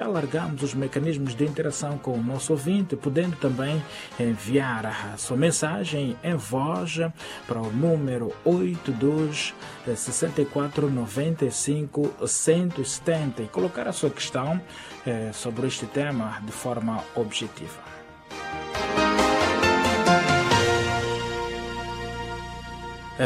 Alargamos os mecanismos de interação com o nosso ouvinte, podendo também enviar a sua mensagem em voz para o número 82 64 95 170 e colocar a sua questão sobre este tema de forma objetiva. Às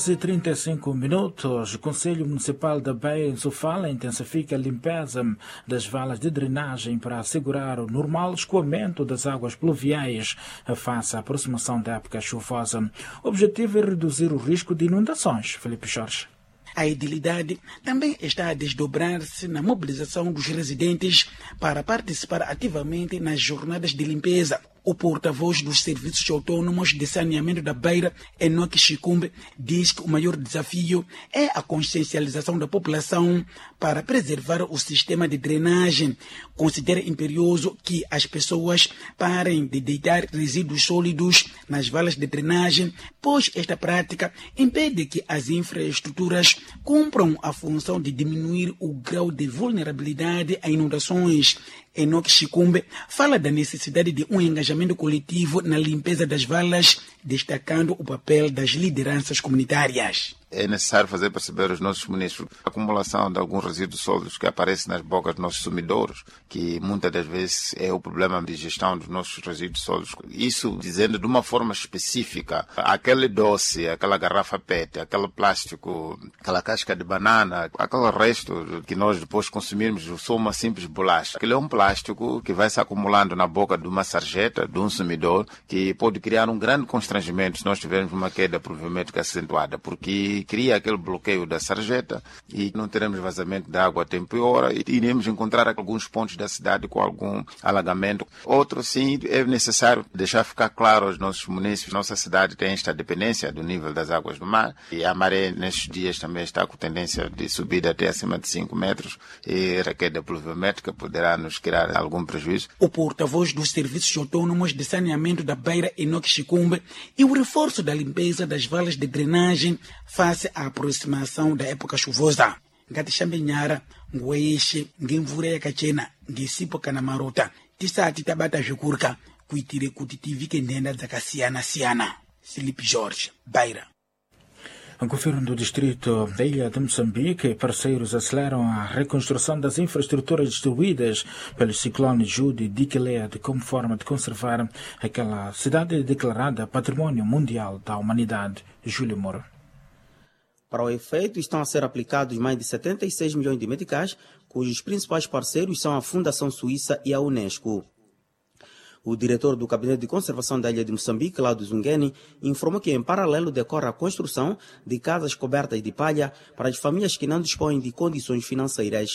6h35, o Conselho Municipal da Beira, em Sofala, intensifica a limpeza das valas de drenagem para assegurar o normal escoamento das águas pluviais face à aproximação da época chuvosa. O objetivo é reduzir o risco de inundações. Felipe Jorge. A edilidade também está a desdobrar-se na mobilização dos residentes para participar ativamente nas jornadas de limpeza. O porta-voz dos serviços autônomos de saneamento da Beira, Enoque Chicumbe, diz que o maior desafio é a consciencialização da população para preservar o sistema de drenagem. Considera imperioso que as pessoas parem de deitar resíduos sólidos nas valas de drenagem, pois esta prática impede que as infraestruturas cumpram a função de diminuir o grau de vulnerabilidade a inundações. Enoque Chicumbe fala da necessidade de um engajamento coletivo na limpeza das valas, destacando o papel das lideranças comunitárias. É necessário fazer perceber aos nossos munícipes a acumulação de alguns resíduos sólidos que aparecem nas bocas dos nossos sumidouros, que muitas das vezes é o problema de gestão dos nossos resíduos sólidos. Isso dizendo de uma forma específica, aquele doce, aquela garrafa PET, aquele plástico, aquela casca de banana, aquele resto que nós depois consumirmos só uma simples bolacha. Aquele é um plástico que vai se acumulando na boca de uma sarjeta, de um sumidor, que pode criar um grande constrangimento se nós tivermos uma queda provavelmente acentuada, porque cria aquele bloqueio da sarjeta e não teremos vazamento de água a tempo e hora e iremos encontrar alguns pontos da cidade com algum alagamento. Outro, sim, é necessário deixar ficar claro aos nossos munícipes. Nossa cidade tem esta dependência do nível das águas do mar e a maré nestes dias também está com tendência de subida até acima de 5 metros e a queda pluviométrica poderá nos criar algum prejuízo. O porta-voz dos serviços autônomos de saneamento da Beira, Enoque Chicumbe, e o reforço da limpeza das valas de drenagem face à aproximação da época chuvosa. Ngati Xambenhara, Nguexe, Ngemvureya Kachena, Ngesipo Kanamarota, Tisati Tabata Jukurka, Kuitire Kutitivike Ndenda Zakasiana. Felipe Jorge, Beira. O governo do distrito da Ilha de Moçambique e parceiros aceleram a reconstrução das infraestruturas destruídas pelos ciclones Jude e Dikiled como forma de conservar aquela cidade declarada Patrimônio Mundial da Humanidade. Júlio Moro. Para o efeito, estão a ser aplicados mais de 76 milhões de meticais, cujos principais parceiros são a Fundação Suíça e a Unesco. O diretor do Gabinete de Conservação da Ilha de Moçambique, Cláudio Zungueni, informou que, em paralelo, decorre a construção de casas cobertas de palha para as famílias que não dispõem de condições financeiras.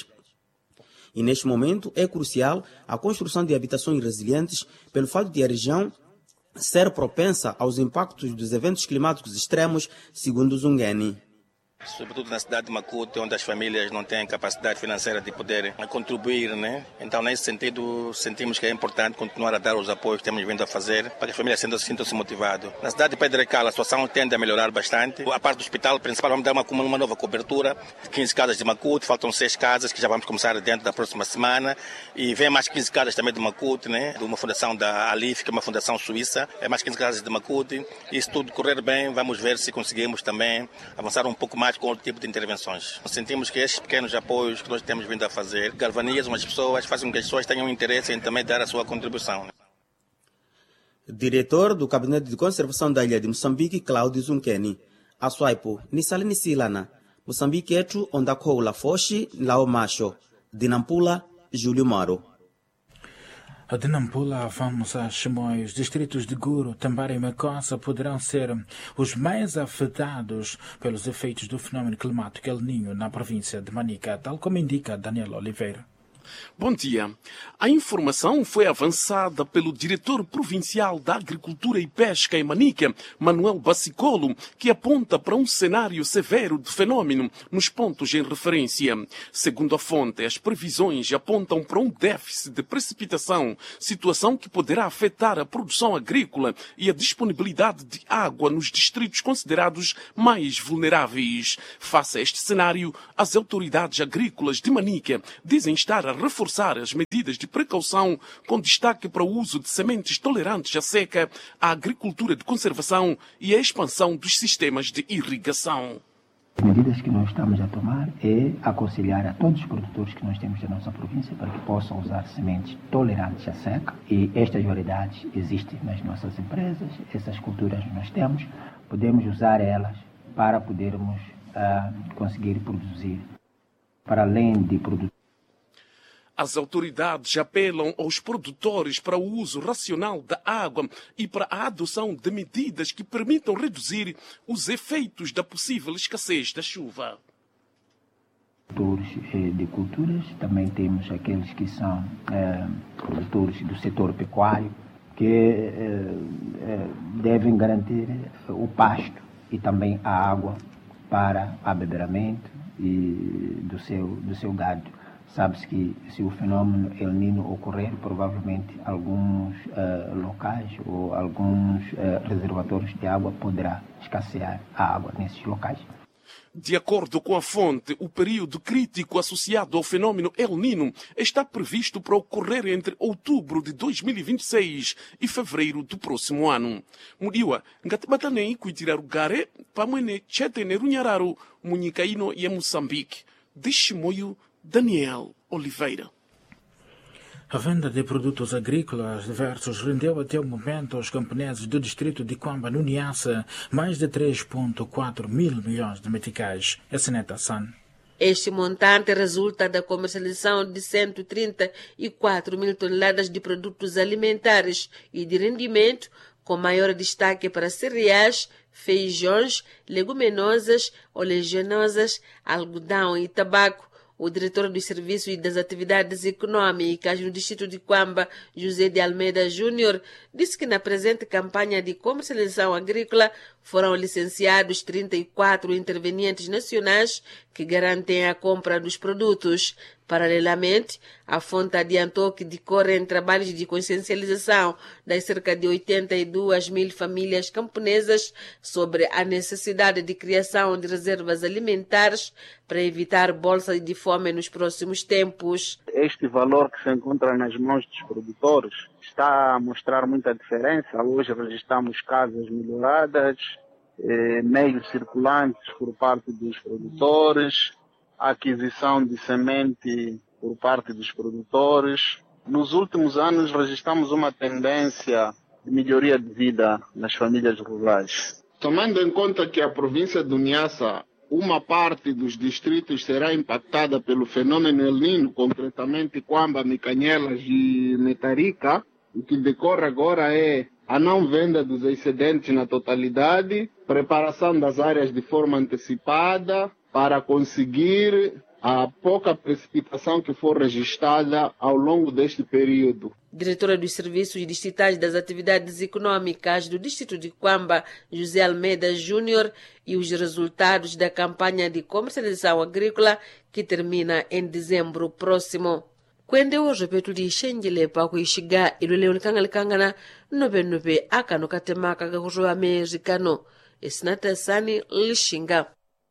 E, neste momento, é crucial a construção de habitações resilientes pelo fato de a região ser propensa aos impactos dos eventos climáticos extremos, segundo Zungueni. Sobretudo na cidade de Macuto, onde as famílias não têm capacidade financeira de poder contribuir, né? Então, nesse sentido, sentimos que é importante continuar a dar os apoios que temos vindo a fazer para que as famílias sintam-se motivadas. Na cidade de Pedro Recal, a situação tende a melhorar bastante. A parte do hospital principal, vamos dar uma nova cobertura de 15 casas de Macuto, faltam 6 casas que já vamos começar dentro da próxima semana. E vem mais 15 casas também de Macuto, né? De uma fundação da Alif, que é uma fundação suíça. É mais 15 casas de Macuto. E se tudo correr bem, vamos ver se conseguimos também avançar um pouco mais com outro tipo de intervenções. Sentimos que estes pequenos apoios que nós temos vindo a fazer galvanizam as pessoas, fazem com que as pessoas tenham interesse em também dar a sua contribuição. Diretor do Gabinete de Conservação da Ilha de Moçambique, Cláudio Zungueni. A Suaipo, Nisalini Silana, Moçambique Etu, Ondakoula Foshi, Lao Macho, Dinampula, Júlio Maro. A de Nampula, vamos a Chimoio. Os distritos de Guro, Tambara e Macossa poderão ser os mais afetados pelos efeitos do fenômeno climático El Niño na província de Manica, tal como indica Daniel Oliveira. Bom dia. A informação foi avançada pelo diretor provincial da Agricultura e Pesca em Manica, Manuel Bassicolo, que aponta para um cenário severo de fenômeno nos pontos em referência. Segundo a fonte, as previsões apontam para um déficit de precipitação, situação que poderá afetar a produção agrícola e a disponibilidade de água nos distritos considerados mais vulneráveis. Face a este cenário, as autoridades agrícolas de Manica dizem estar a reforçar as medidas de precaução, com destaque para o uso de sementes tolerantes à seca, a agricultura de conservação e a expansão dos sistemas de irrigação. As medidas que nós estamos a tomar é aconselhar a todos os produtores que nós temos da nossa província para que possam usar sementes tolerantes à seca, e estas variedades existem nas nossas empresas, essas culturas nós temos, podemos usar elas para podermos conseguir produzir, para além de produzir. As autoridades apelam aos produtores para o uso racional da água e para a adoção de medidas que permitam reduzir os efeitos da possível escassez da chuva. Produtores de culturas, também temos aqueles que são produtores do setor pecuário, que devem garantir o pasto e também a água para abeberamento e do seu gado. Sabe-se que se o fenômeno El Niño ocorrer, provavelmente alguns locais ou alguns reservatórios de água poderá escassear a água nesses locais. De acordo com a fonte, o período crítico associado ao fenômeno El Niño está previsto para ocorrer entre outubro de 2026 e fevereiro do próximo ano. Muriwa, ngatibatanei kuitirar gare pamene cheteneru nyararu munikaino e Moçambique. De Chimoio, Daniel Oliveira. A venda de produtos agrícolas diversos rendeu até o momento aos camponeses do distrito de Quamba, no Niassa, mais de 3,4 mil milhões de meticais. Essa netação. Este montante resulta da comercialização de 134 mil toneladas de produtos alimentares e de rendimento, com maior destaque para cereais, feijões, leguminosas, oleaginosas, algodão e tabaco. O diretor dos Serviços e das Atividades Econômicas no distrito de Quamba, José de Almeida Júnior, disse que na presente campanha de comercialização agrícola foram licenciados 34 intervenientes nacionais que garantem a compra dos produtos. Paralelamente, a fonte adiantou que decorrem trabalhos de consciencialização das cerca de 82 mil famílias camponesas sobre a necessidade de criação de reservas alimentares para evitar bolsa de fome nos próximos tempos. Este valor que se encontra nas mãos dos produtores está a mostrar muita diferença. Hoje registramos casas melhoradas, meios circulantes por parte dos produtores, a aquisição de semente por parte dos produtores. Nos últimos anos registramos uma tendência de melhoria de vida nas famílias rurais. Tomando em conta que a província do Niassa, uma parte dos distritos será impactada pelo fenômeno El Niño, concretamente Quamba, Micanhelas e Metarica, o que decorre agora é a não venda dos excedentes na totalidade, preparação das áreas de forma antecipada para conseguir a pouca precipitação que for registrada ao longo deste período. Diretora dos Serviços Distritais das Atividades Econômicas do Distrito de Quamba, José Almeida Júnior, e os resultados da campanha de comercialização agrícola que termina em dezembro próximo. Kwende hoje petu di shenjile pa kuishiga ilule ulikangana nobe akano katemaka gakujo amerikano esnata sani lishinga.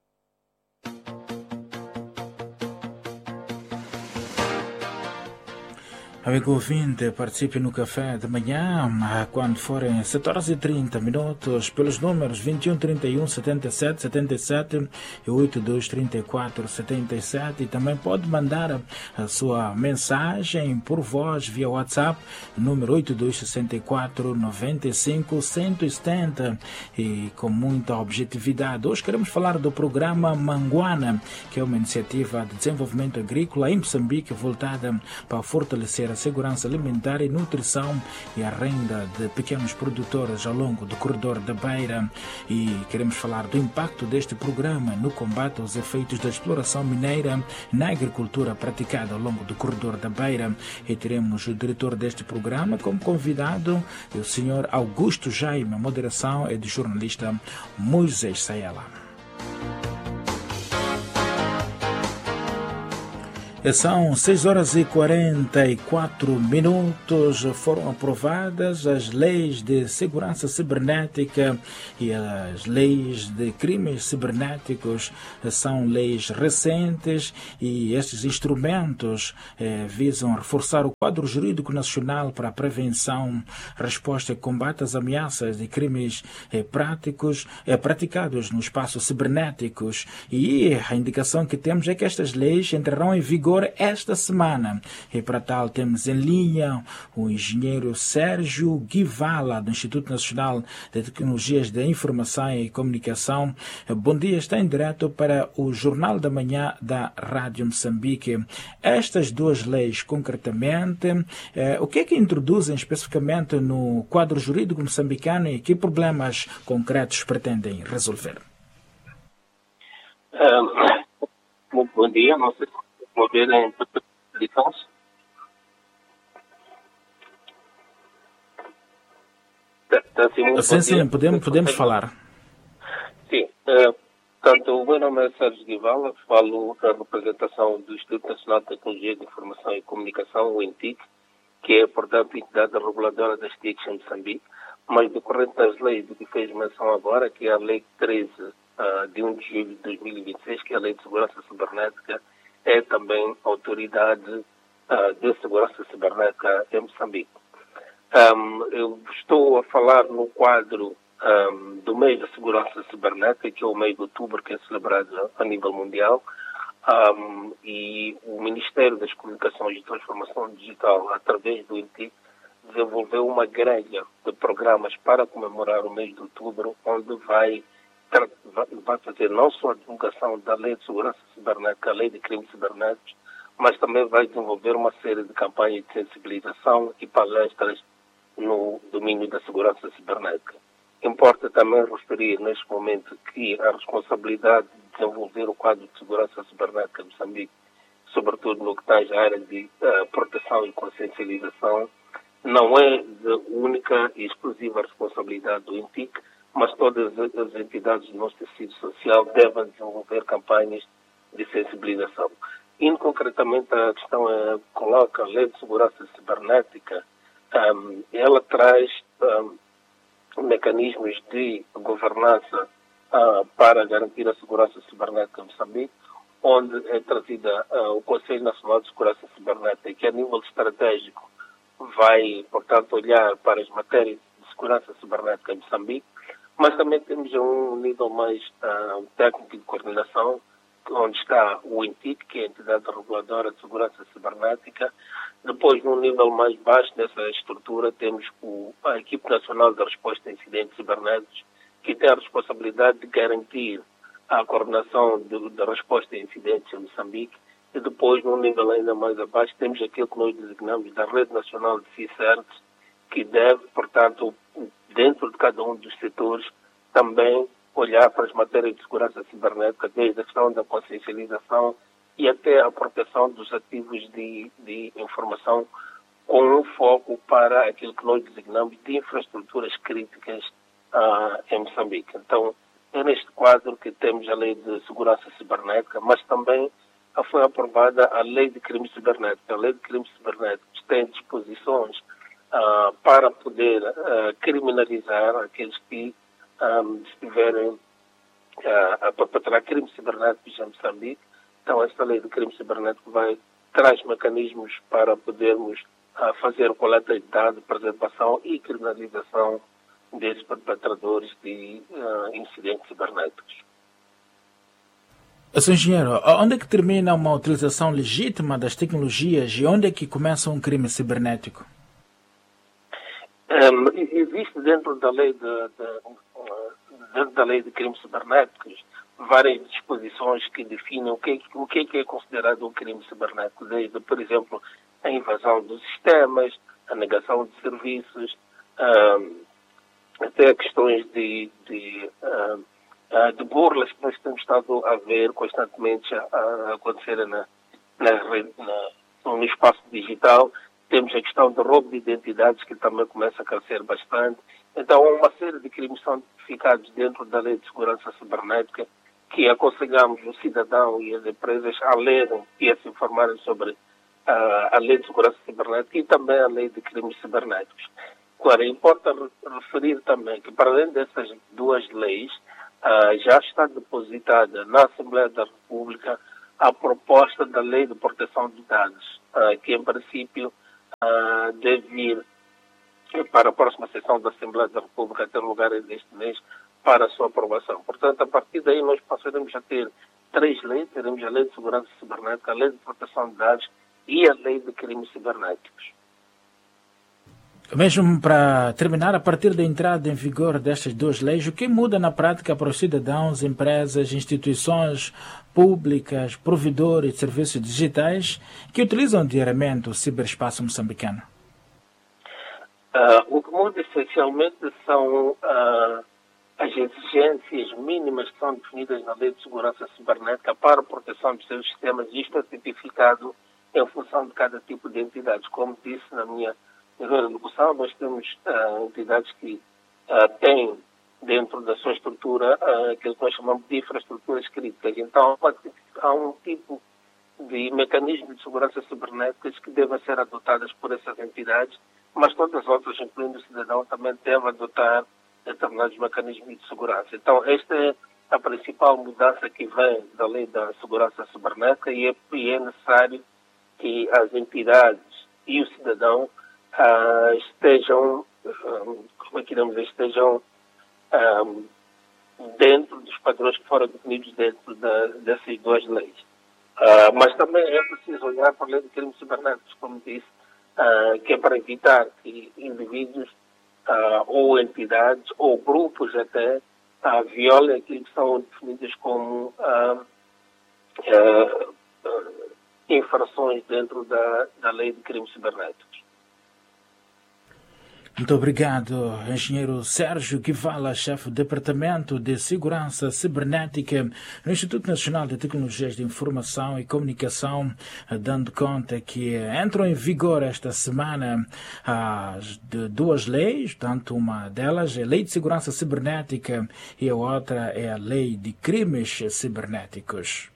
Amigo ouvinte, participe no café de manhã, quando forem 7h30, pelos números 21 31 77 77 e 82 34 77. E também pode mandar a sua mensagem por voz via WhatsApp, número 82 64 95 170. E com muita objetividade. Hoje queremos falar do programa Manguana, que é uma iniciativa de desenvolvimento agrícola em Moçambique voltada para fortalecer a segurança alimentar e nutrição e a renda de pequenos produtores ao longo do corredor da Beira. E queremos falar do impacto deste programa no combate aos efeitos da exploração mineira na agricultura praticada ao longo do corredor da Beira. E teremos o diretor deste programa como convidado, o senhor Augusto Jaime. A moderação é do jornalista Moisés Sayala. São 6 horas e 44 minutos. Foram aprovadas as leis de segurança cibernética e as leis de crimes cibernéticos. São leis recentes e estes instrumentos visam reforçar o quadro jurídico nacional para a prevenção, resposta e combate às ameaças de crimes praticados no espaço cibernéticos. E a indicação que temos é que estas leis entrarão em vigor esta semana. E para tal temos em linha o engenheiro Sérgio Guivala, do Instituto Nacional de Tecnologias da Informação e Comunicação. Bom dia, está em direto para o Jornal da Manhã da Rádio Moçambique. Estas duas leis, concretamente, o que é que introduzem especificamente no quadro jurídico moçambicano e que problemas concretos pretendem resolver? Bom dia, não sei se vou ver em edições. Sim, podemos falar. Sim, portanto, o meu nome é Sérgio Guivala, falo da representação do Instituto Nacional de Tecnologia de Informação e Comunicação, o INTIC, que é, portanto, a entidade reguladora das TICs em Moçambique, mas decorrente das leis do que fez menção agora, que é a Lei 13 de 1 de julho de 2026, que é a Lei de Segurança Cibernética, é também autoridade de segurança cibernética em Moçambique. Eu estou a falar no quadro do mês da segurança cibernética, que é o mês de outubro, que é celebrado a nível mundial, e o Ministério das Comunicações e Transformação Digital, através do INTIC, desenvolveu uma grelha de programas para comemorar o mês de outubro, onde vai fazer não só a divulgação da Lei de Segurança Cibernética, a Lei de Crimes Cibernéticos, mas também vai desenvolver uma série de campanhas de sensibilização e palestras no domínio da segurança cibernética. Importa também referir neste momento que a responsabilidade de desenvolver o quadro de segurança cibernética de Moçambique, sobretudo no que tange à área de proteção e consciencialização, não é de única e exclusiva responsabilidade do INTIC, mas todas as entidades do nosso tecido social devem desenvolver campanhas de sensibilização. Indo concretamente à questão coloca a Lei de Segurança Cibernética, ela traz mecanismos de governança para garantir a segurança cibernética em Moçambique, onde é trazida o Conselho Nacional de Segurança Cibernética, que a nível estratégico vai, portanto, olhar para as matérias de segurança cibernética em Moçambique, mas também temos um nível mais técnico de coordenação, onde está o INTIC, que é a entidade reguladora de segurança cibernética. Depois, num nível mais baixo dessa estrutura, temos a Equipe Nacional de Resposta a Incidentes Cibernéticos, que tem a responsabilidade de garantir a coordenação da resposta a incidentes em Moçambique. E depois, num nível ainda mais abaixo, temos aquilo que nós designamos da Rede Nacional de CICERTs, que deve, portanto, dentro de cada um dos setores, também olhar para as matérias de segurança cibernética, desde a questão da consciencialização e até a proteção dos ativos de informação, com um foco para aquilo que nós designamos de infraestruturas críticas em Moçambique. Então, é neste quadro que temos a Lei de Segurança Cibernética, mas também foi aprovada a Lei de Crimes Cibernéticos. A Lei de Crimes Cibernéticos tem disposições para poder criminalizar aqueles que estiverem a perpetrar crimes cibernéticos em Moçambique. Então, esta Lei de Crimes Cibernéticos traz mecanismos para podermos fazer coleta de dados, preservação e criminalização desses perpetradores de incidentes cibernéticos. Sr. Engenheiro, onde é que termina uma utilização legítima das tecnologias e onde é que começa um crime cibernético? Existe dentro da lei de crimes cibernéticos várias disposições que definem o que é considerado um crime cibernético, desde, por exemplo, a invasão dos sistemas, a negação de serviços, até questões de burlas que nós temos estado a ver constantemente a acontecer no espaço digital. Temos a questão do roubo de identidades, que também começa a crescer bastante. Então, uma série de crimes são tipificados dentro da Lei de Segurança Cibernética que aconselhamos o cidadão e as empresas a lerem e a se informarem sobre a Lei de Segurança Cibernética e também a Lei de Crimes Cibernéticos. Agora, importa referir também que, para além dessas duas leis, já está depositada na Assembleia da República a proposta da Lei de Proteção de Dados, que, em princípio, deve vir para a próxima sessão da Assembleia da República, ter lugar neste mês, para a sua aprovação. Portanto, a partir daí, nós passaremos a ter 3 leis. Teremos a Lei de Segurança Cibernética, a Lei de Proteção de Dados e a Lei de Crimes Cibernéticos. Mesmo para terminar, a partir da entrada em vigor destas 2 leis, o que muda na prática para os cidadãos, empresas, instituições públicas, provedores de serviços digitais que utilizam diariamente o ciberespaço moçambicano? O que muda essencialmente são as exigências mínimas que são definidas na Lei de Segurança Cibernética para a proteção dos seus sistemas. Isto é tipificado em função de cada tipo de entidades. Como disse na minha locução, nós temos entidades que têm dentro da sua estrutura aquilo que nós chamamos de infraestruturas críticas. Então, há um tipo de mecanismo de segurança cibernética que devem ser adotadas por essas entidades, mas todas as outras, incluindo o cidadão, também devem adotar determinados mecanismos de segurança. Então, esta é a principal mudança que vem da Lei da Segurança Cibernética e é necessário que as entidades e o cidadão estejam, estejam dentro dos padrões que foram definidos dentro dessas 2 leis. Mas também é preciso olhar para a Lei de Crimes Cibernéticos, como disse, que é para evitar que indivíduos ou entidades ou grupos até violem aquilo que são definidos como infrações dentro da Lei de Crimes Cibernéticos. Muito obrigado, engenheiro Sérgio Guivala, chefe do Departamento de Segurança Cibernética no Instituto Nacional de Tecnologias de Informação e Comunicação, dando conta que entram em vigor esta semana as 2 leis, tanto uma delas é a Lei de Segurança Cibernética e a outra é a Lei de Crimes Cibernéticos.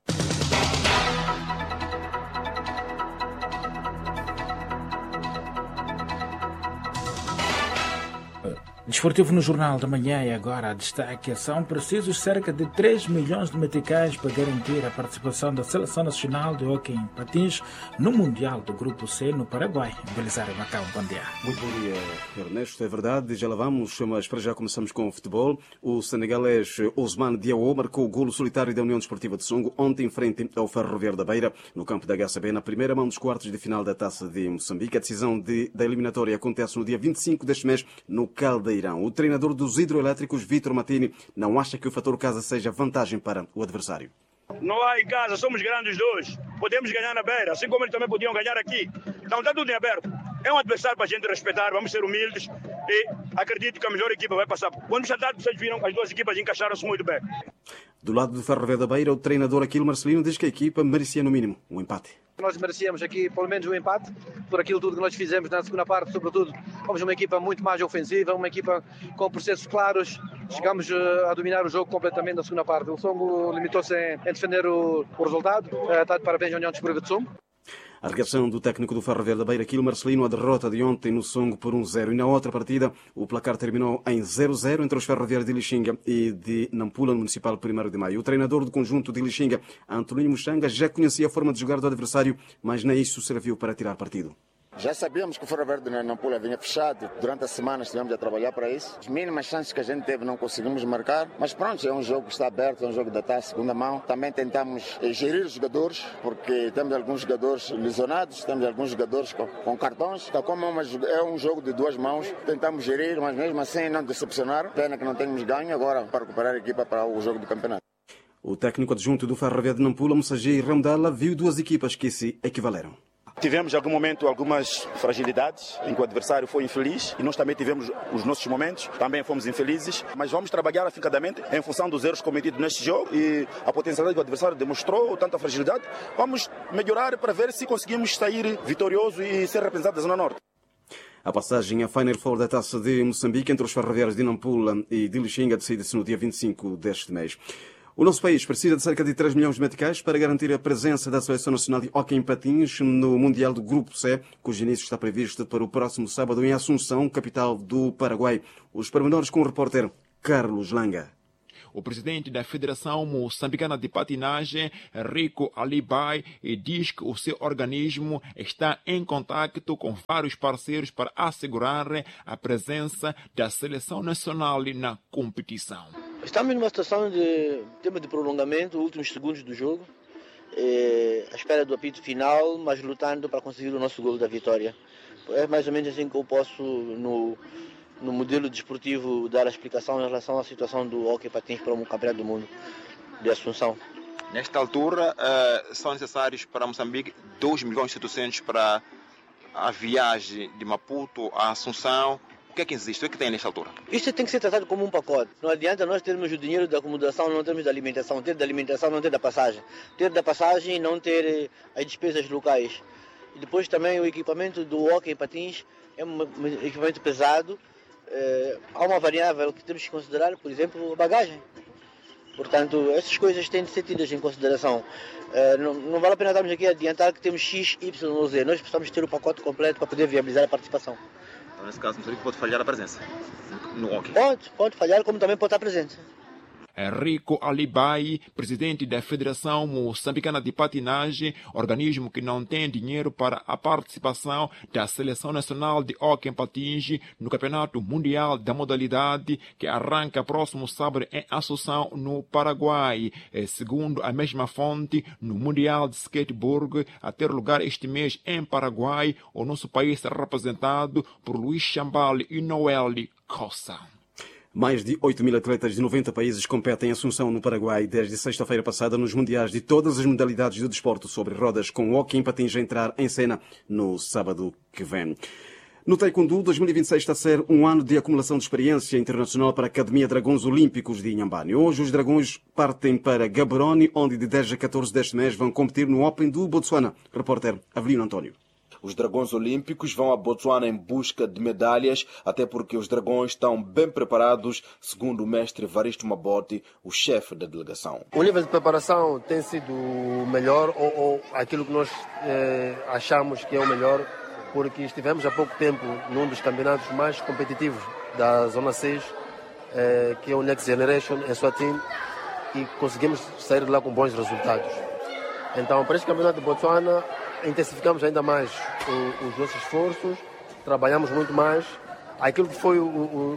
Desportivo no Jornal da Manhã e agora a destaque: são precisos cerca de 3 milhões de meticais para garantir a participação da Seleção Nacional de Hóquei em Patins no Mundial do Grupo C no Paraguai. Belisário Macau, bom dia. Muito bom dia, Ernesto. É verdade, já lá vamos, mas para já começamos com o futebol. O senegalês Ousmane Diawo marcou o golo solitário da União Desportiva de Songo ontem em frente ao Ferroviário da Beira, no campo da HCB, na primeira mão dos quartos de final da Taça de Moçambique. A decisão da eliminatória acontece no dia 25 deste mês no Caldeirão. O treinador dos hidroelétricos, Vítor Matini, não acha que o fator casa seja vantagem para o adversário. Não há em casa, somos grandes 2. Podemos ganhar na Beira, assim como eles também podiam ganhar aqui. Então está tudo em aberto. É um adversário para a gente respeitar, vamos ser humildes e acredito que a melhor equipa vai passar. Quando já vocês viram, as 2 equipas encaixaram-se muito bem. Do lado do Ferroviário da Beira, o treinador Aquilo Marcelino diz que a equipa merecia no mínimo um empate. Nós merecíamos aqui pelo menos um empate, por aquilo tudo que nós fizemos na segunda parte, sobretudo. Fomos uma equipa muito mais ofensiva, uma equipa com processos claros. Chegamos a dominar o jogo completamente na segunda parte. O Songo limitou-se em defender o resultado. Está de parabéns à União Desportiva de Songo. A reação do técnico do Ferroviário da Beira, Aquilo Marcelino, à derrota de ontem no Songo por 1-0. E na outra partida, o placar terminou em 0-0 entre os ferroviários de Lixinga e de Nampula, no Municipal 1º de Maio. O treinador do conjunto de Lixinga, Antoninho Muxanga, já conhecia a forma de jogar do adversário, mas nem isso serviu para tirar partido. Já sabíamos que o Ferroviário de Nampula vinha fechado. Durante a semana estivemos a trabalhar para isso. As mínimas chances que a gente teve não conseguimos marcar. Mas pronto, é um jogo que está aberto, é um jogo da taça, segunda mão. Também tentamos gerir os jogadores, porque temos alguns jogadores lesionados, temos alguns jogadores com cartões. Então, como é um jogo de 2 mãos, tentamos gerir, mas mesmo assim não decepcionar. Pena que não temos ganho agora para recuperar a equipa para o jogo do campeonato. O técnico adjunto do Ferroviário de Nampula, Moussagi Ramdala, viu 2 equipas que se equivaleram. Tivemos em algum momento algumas fragilidades em que o adversário foi infeliz e nós também tivemos os nossos momentos, também fomos infelizes, mas vamos trabalhar afincadamente em função dos erros cometidos neste jogo e a potencialidade que o adversário demonstrou, tanta fragilidade. Vamos melhorar para ver se conseguimos sair vitorioso e ser representados na Zona Norte. A passagem à Final Four da Taça de Moçambique entre os ferroviários de Nampula e de Lixinga decide-se no dia 25 deste mês. O nosso país precisa de cerca de 3 milhões de meticais para garantir a presença da Seleção Nacional de Hóquei em Patins no Mundial do Grupo C, cujo início está previsto para o próximo sábado em Assunção, capital do Paraguai. Os pormenores com o repórter Carlos Langa. O presidente da Federação Moçambicana de Patinagem, Rico Alibai, diz que o seu organismo está em contato com vários parceiros para assegurar a presença da seleção nacional na competição. Estamos numa situação de tema de prolongamento, últimos segundos do jogo, à espera do apito final, mas lutando para conseguir o nosso golo da vitória. É mais ou menos assim que eu posso, no modelo desportivo, dar a explicação em relação à situação do hóquei patins para o Campeonato do Mundo de Assunção. Nesta altura, são necessários para Moçambique 2.700.000 para a viagem de Maputo a Assunção. O que é que existe? O que tem nesta altura? Isto tem que ser tratado como um pacote. Não adianta nós termos o dinheiro da acomodação, não termos da alimentação, ter da alimentação, não ter da passagem. Ter da passagem e não ter as despesas locais. E depois também o equipamento do hóquei patins é um equipamento pesado. Há uma variável que temos que considerar, por exemplo, a bagagem. Portanto, essas coisas têm de ser tidas em consideração. Não vale a pena estarmos aqui a adiantar que temos X, Y ou Z. Nós precisamos ter o pacote completo para poder viabilizar a participação. Então, nesse caso, Moçambique pode falhar a presença no hóquei? Pode falhar, como também pode estar presente. Rico Alibai, presidente da Federação Moçambicana de Patinagem, organismo que não tem dinheiro para a participação da Seleção Nacional de Hóquei em Patins no Campeonato Mundial da modalidade que arranca próximo sábado em Assunção, no Paraguai. Segundo a mesma fonte, no Mundial de Skateboard a ter lugar este mês em Paraguai, o nosso país será representado por Luiz Chambali e Noeli Costa. Mais de 8.000 atletas de 90 países competem em Assunção, no Paraguai, desde sexta-feira passada nos mundiais de todas as modalidades do desporto sobre rodas, com o hóquei em patins a entrar em cena no sábado que vem. No Taekwondo, 2026 está a ser um ano de acumulação de experiência internacional para a Academia Dragões Olímpicos de Inhambane. Hoje os dragões partem para Gaborone, onde de 10 a 14 deste mês vão competir no Open do Botsuana. Repórter Avelino António. Os dragões olímpicos vão a Botsuana em busca de medalhas, até porque os dragões estão bem preparados, segundo o mestre Evaristo Mabote, o chefe da delegação. O nível de preparação tem sido melhor, ou aquilo que nós achamos que é o melhor, porque estivemos há pouco tempo num dos campeonatos mais competitivos da Zona 6, que é o Next Generation, em Swatini, e conseguimos sair de lá com bons resultados. Então, para este campeonato de Botsuana, intensificamos ainda mais os nossos esforços, trabalhamos muito mais. Aquilo que foi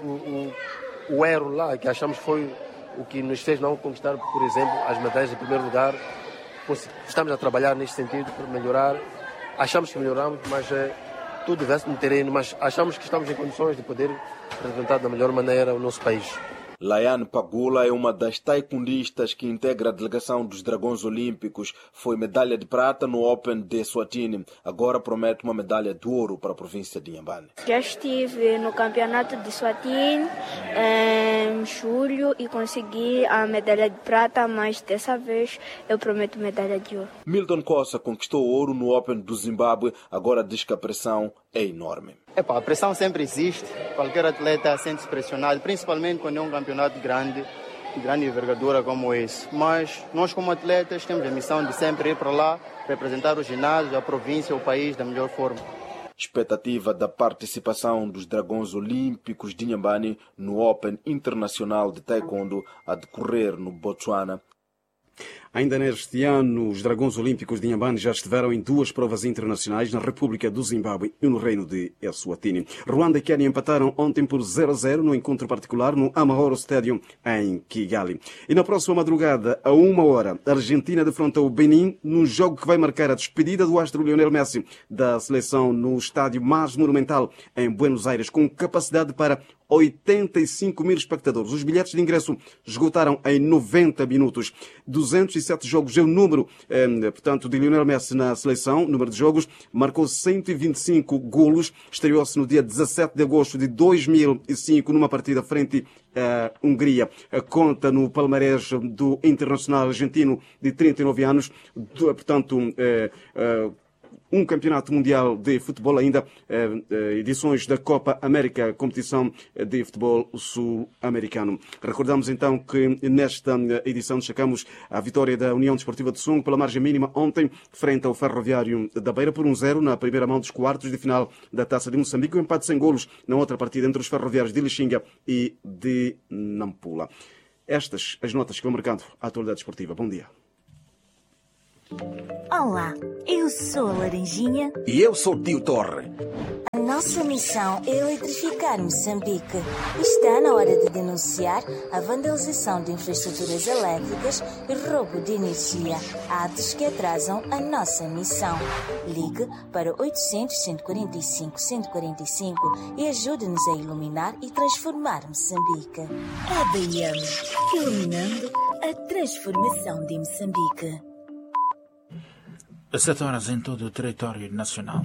o erro lá, que achamos foi o que nos fez não conquistar, por exemplo, as medalhas de primeiro lugar. Estamos a trabalhar neste sentido para melhorar. Achamos que melhoramos, mas tudo vê-se no terreno, mas achamos que estamos em condições de poder representar da melhor maneira o nosso país. Laiane Pagula é uma das taekwondistas que integra a delegação dos Dragões Olímpicos. Foi medalha de prata no Open de Swatini. Agora promete uma medalha de ouro para a província de Inhambane. Já estive no campeonato de Swatini em julho e consegui a medalha de prata, mas dessa vez eu prometo medalha de ouro. Milton Costa conquistou ouro no Open do Zimbábue. Agora diz que a pressão é enorme. A pressão sempre existe. Qualquer atleta sente-se pressionado, principalmente quando é um campeonato grande, de grande envergadura como esse. Mas nós, como atletas, temos a missão de sempre ir para lá, representar o ginásio, a província, o país da melhor forma. Expectativa da participação dos Dragões Olímpicos de Inhambane no Open Internacional de Taekwondo a decorrer no Botsuana. Ainda neste ano, os Dragões Olímpicos de Inhambane já estiveram em 2 provas internacionais na República do Zimbábue e no Reino de Eswatini. Ruanda e Quênia empataram ontem por 0-0 no encontro particular no Amahoro Stadium em Kigali. E na próxima madrugada, a 1h, a Argentina defronta o Benin num jogo que vai marcar a despedida do astro Lionel Messi da seleção no estádio mais monumental em Buenos Aires, com capacidade para 85.000 espectadores. Os bilhetes de ingresso esgotaram em 90 minutos. 207 jogos é o número, portanto, de Lionel Messi na seleção, número de jogos. Marcou 125 golos. Estreou-se no dia 17 de agosto de 2005 numa partida frente à Hungria. Conta no palmarés do internacional argentino de 39 anos. Portanto, um campeonato mundial de futebol, ainda edições da Copa América, competição de futebol sul-americano. Recordamos então que nesta edição destacamos a vitória da União Desportiva de Songo pela margem mínima ontem, frente ao Ferroviário da Beira, por 1-0 na primeira mão dos quartos de final da Taça de Moçambique, o empate sem golos na outra partida entre os ferroviários de Lixinga e de Nampula. Estas as notas que vão marcando a atualidade esportiva. Bom dia. Olá, eu sou a Laranjinha. E eu sou o Tio Torre. A nossa missão é eletrificar Moçambique. Está na hora de denunciar a vandalização de infraestruturas elétricas e roubo de energia, atos que atrasam a nossa missão. Ligue para 800-145-145 e ajude-nos a iluminar e transformar Moçambique. ABM, iluminando a transformação de Moçambique. 7 horas em todo o território nacional.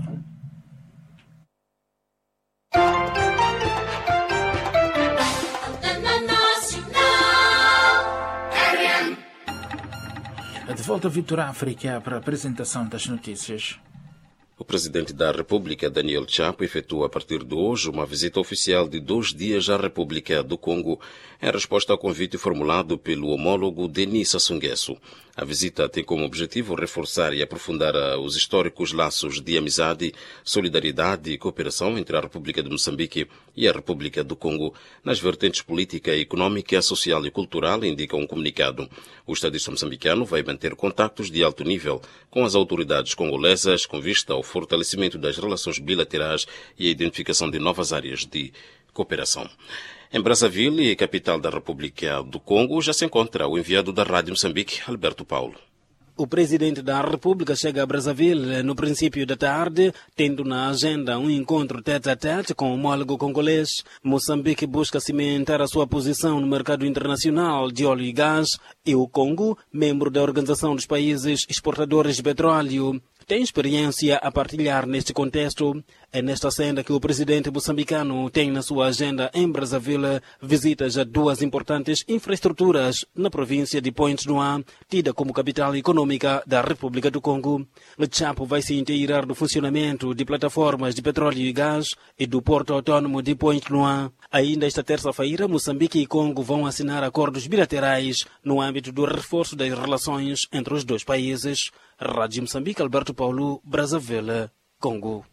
De volta a Vitor África para a apresentação das notícias. O presidente da República, Daniel Chapo, efetua a partir de hoje uma visita oficial de 2 dias à República do Congo, em resposta ao convite formulado pelo homólogo Denis Sassou Nguesso. A visita tem como objetivo reforçar e aprofundar os históricos laços de amizade, solidariedade e cooperação entre a República de Moçambique e a República do Congo, nas vertentes política, econômica, social e cultural, indica um comunicado. O estadista moçambicano vai manter contactos de alto nível com as autoridades congolesas com vista ao fortalecimento das relações bilaterais e a identificação de novas áreas de cooperação. Em Brazzaville, capital da República do Congo, já se encontra o enviado da Rádio Moçambique, Alberto Paulo. O presidente da República chega a Brazzaville no princípio da tarde, tendo na agenda um encontro tete-a-tete com o homólogo congolês. Moçambique busca cimentar a sua posição no mercado internacional de óleo e gás, e o Congo, membro da Organização dos Países Exportadores de Petróleo, tem experiência a partilhar neste contexto. É nesta senda que o presidente moçambicano tem na sua agenda em Brazzaville visitas a 2 importantes infraestruturas na província de Pointe-Noire, tida como capital econômica da República do Congo. O Chapo vai se inteirar do funcionamento de plataformas de petróleo e gás e do porto autônomo de Pointe-Noire. Ainda esta terça-feira, Moçambique e Congo vão assinar acordos bilaterais no âmbito do reforço das relações entre os 2 países. Rádio Moçambique, Alberto Paulo, Brazzaville, Congo.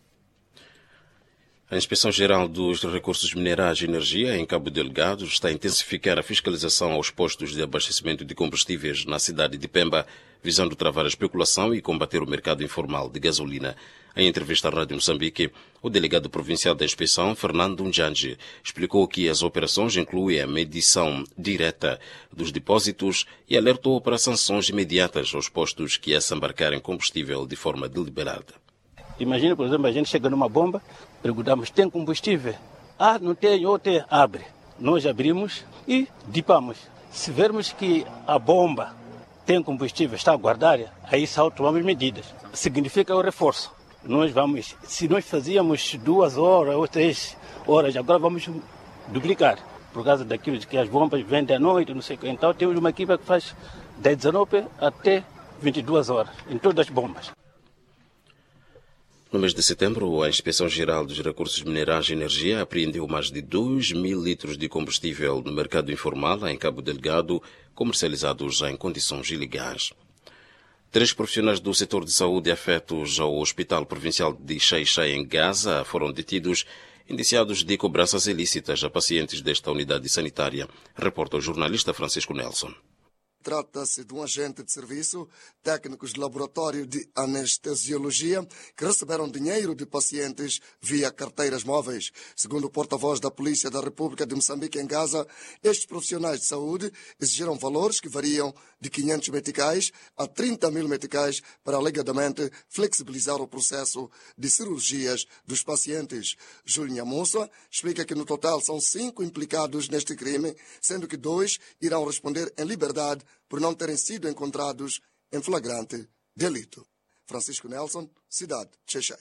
A Inspeção-Geral dos Recursos Minerais e Energia, em Cabo Delgado, está a intensificar a fiscalização aos postos de abastecimento de combustíveis na cidade de Pemba, visando travar a especulação e combater o mercado informal de gasolina. Em entrevista à Rádio Moçambique, o delegado provincial da inspeção, Fernando Njanji, explicou que as operações incluem a medição direta dos depósitos e alertou para sanções imediatas aos postos que embarcarem combustível de forma deliberada. Imagina, por exemplo, a gente chega numa bomba, perguntamos, tem combustível? Ah, não tem, ou tem, abre. Nós abrimos e dipamos. Se vermos que a bomba tem combustível, está a guardar, aí só tomamos medidas. Significa o reforço. Nós vamos, se nós fazíamos 2 horas ou 3 horas, agora vamos duplicar. Por causa daquilo de que as bombas vendem à noite, não sei o que. Então temos uma equipe que faz das 19 até 22 horas, em todas as bombas. No mês de setembro, a Inspeção-Geral dos Recursos Minerais e Energia apreendeu mais de 2.000 litros de combustível no mercado informal em Cabo Delgado, comercializados em condições ilegais. 3 profissionais do setor de saúde afetos ao Hospital Provincial de Xai-Xai, em Gaza, foram detidos, indiciados de cobranças ilícitas a pacientes desta unidade sanitária, reporta o jornalista Francisco Nelson. Trata-se de um agente de serviço, técnicos de laboratório de anestesiologia, que receberam dinheiro de pacientes via carteiras móveis. Segundo o porta-voz da Polícia da República de Moçambique em Gaza, estes profissionais de saúde exigiram valores que variam de 500 meticais a 30.000 meticais para alegadamente flexibilizar o processo de cirurgias dos pacientes. Júlio Nhamussa explica que no total são 5 implicados neste crime, sendo que 2 irão responder em liberdade por não terem sido encontrados em flagrante delito. Francisco Nelson, cidade de Xai-Xai.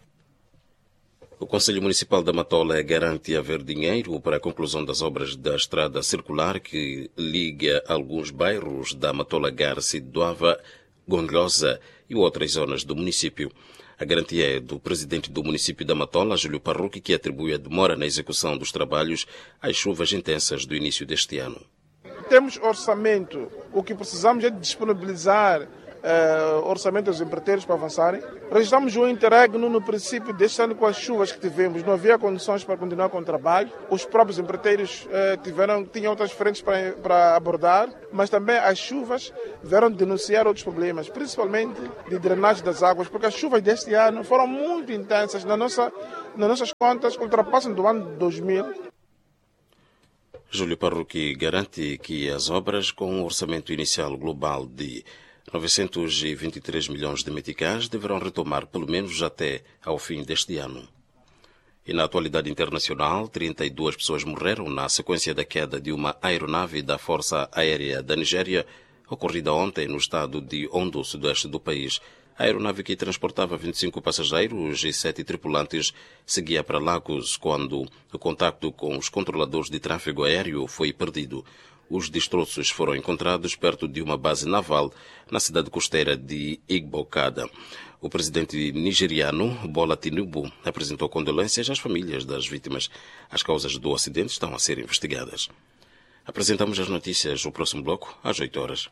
O Conselho Municipal da Matola garante haver dinheiro para a conclusão das obras da estrada circular que liga alguns bairros da Matola Garci, Doava, Gondlosa e outras zonas do município. A garantia é do presidente do município da Matola, Júlio Parruque, que atribui a demora na execução dos trabalhos às chuvas intensas do início deste ano. Temos orçamento. O que precisamos é de disponibilizar orçamento dos empreiteiros para avançarem. Registramos um interregno no princípio deste ano com as chuvas que tivemos. Não havia condições para continuar com o trabalho. Os próprios empreiteiros tinham outras frentes para abordar, mas também as chuvas vieram denunciar outros problemas, principalmente de drenagem das águas, porque as chuvas deste ano foram muito intensas. Nas nossas contas, ultrapassam do ano 2000. Júlio Parruque garante que as obras, com um orçamento inicial global de 923 milhões de meticais, deverão retomar pelo menos até ao fim deste ano. E na atualidade internacional, 32 pessoas morreram na sequência da queda de uma aeronave da Força Aérea da Nigéria, ocorrida ontem no estado de Ondo, sudoeste do país. A aeronave, que transportava 25 passageiros e 7 tripulantes, seguia para Lagos quando o contacto com os controladores de tráfego aéreo foi perdido. Os destroços foram encontrados perto de uma base naval na cidade costeira de Igbokada. O presidente nigeriano, Bola Tinubu, apresentou condolências às famílias das vítimas. As causas do acidente estão a ser investigadas. Apresentamos as notícias no próximo bloco, às 8 horas.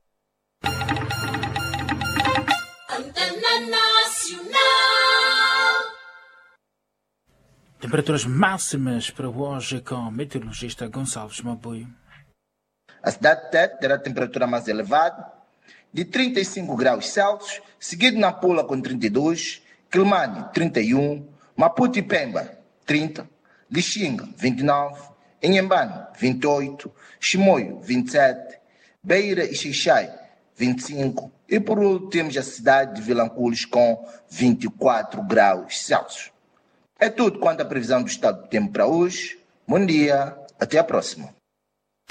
Temperaturas máximas para hoje com o meteorologista Gonçalves Mabuio. A cidade de Tete terá a temperatura mais elevada, de 35 graus Celsius, seguido na Pula com 32, Quilmane 31, Maputo e Pemba 30, Lixinga 29, Inhambane 28, Chimoio 27, Beira e Xixai 25 e por último temos a cidade de Vilanculos com 24 graus Celsius. É tudo quanto a previsão do estado do tempo para hoje. Bom dia, até a próxima.